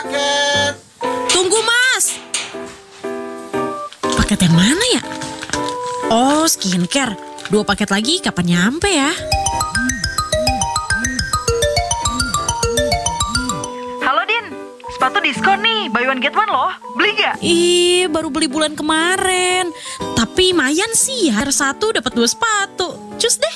Paket. Tunggu Mas. Paket yang mana ya? Oh, skincare. 2 paket lagi kapan nyampe ya? Halo Din, sepatu diskon nih, buy one get one loh. Beli gak? Ih, baru beli bulan kemarin. Tapi lumayan sih ya, satu dapat 2 sepatu. Cus deh.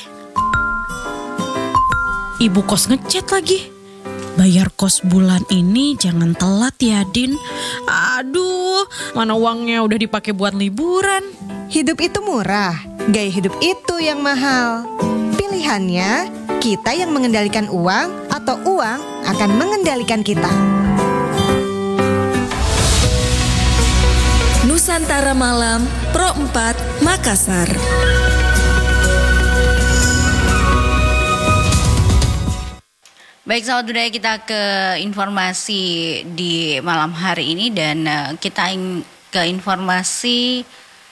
Ibu kos ngechat lagi. Bayar kos bulan ini jangan telat ya, Din. Aduh, mana uangnya udah dipakai buat liburan. Hidup itu murah, gaya hidup itu yang mahal. Pilihannya, kita yang mengendalikan uang atau uang akan mengendalikan kita. Nusantara Malam Pro 4 Makassar. Baik sahabat budaya, kita ke informasi di malam hari ini dan kita ke informasi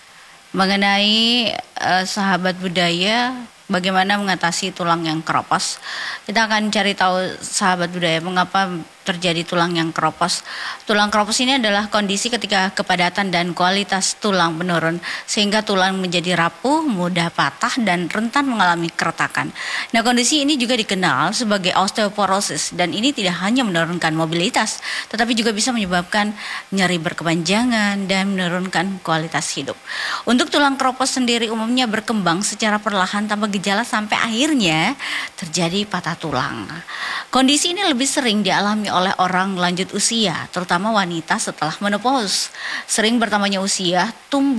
mengenai sahabat budaya bagaimana mengatasi tulang yang keropos. Kita akan cari tahu sahabat budaya mengapa terjadi tulang yang keropos. Tulang keropos ini adalah kondisi ketika kepadatan dan kualitas tulang menurun sehingga tulang menjadi rapuh, mudah patah dan rentan mengalami keretakan. Nah, kondisi ini juga dikenal sebagai osteoporosis dan ini tidak hanya menurunkan mobilitas tetapi juga bisa menyebabkan nyeri berkepanjangan dan menurunkan kualitas hidup. Untuk tulang keropos sendiri umumnya berkembang secara perlahan tanpa gejala sampai akhirnya terjadi patah tulang. Kondisi ini lebih sering dialami oleh orang lanjut usia, terutama wanita setelah menopause. Sering bertambahnya usia,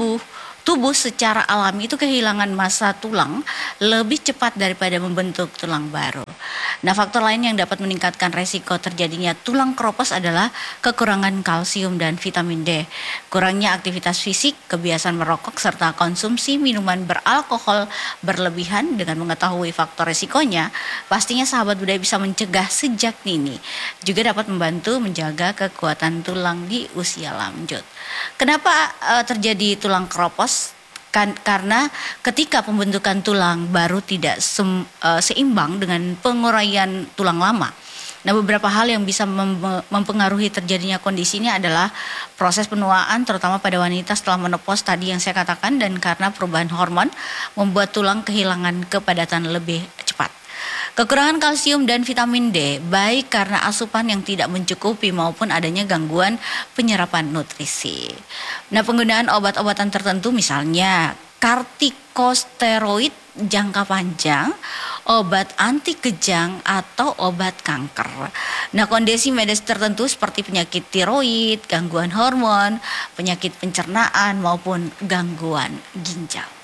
tubuh secara alami itu kehilangan massa tulang lebih cepat daripada membentuk tulang baru. Nah, faktor lain yang dapat meningkatkan resiko terjadinya tulang keropos adalah kekurangan kalsium dan vitamin D, kurangnya aktivitas fisik, kebiasaan merokok, serta konsumsi minuman beralkohol berlebihan. Dengan mengetahui faktor resikonya, pastinya sahabat budaya bisa mencegah sejak dini. Juga dapat membantu menjaga kekuatan tulang di usia lanjut. Kenapa terjadi tulang keropos? Karena ketika pembentukan tulang baru tidak seimbang dengan penguraian tulang lama. Nah, beberapa hal yang bisa mempengaruhi terjadinya kondisi ini adalah proses penuaan terutama pada wanita setelah menopause tadi yang saya katakan, dan karena perubahan hormon membuat tulang kehilangan kepadatan lebih cepat. Kekurangan kalsium dan vitamin D baik karena asupan yang tidak mencukupi maupun adanya gangguan penyerapan nutrisi. Nah, penggunaan obat-obatan tertentu misalnya kortikosteroid jangka panjang, obat anti kejang atau obat kanker. Nah, kondisi medis tertentu seperti penyakit tiroid, gangguan hormon, penyakit pencernaan maupun gangguan ginjal.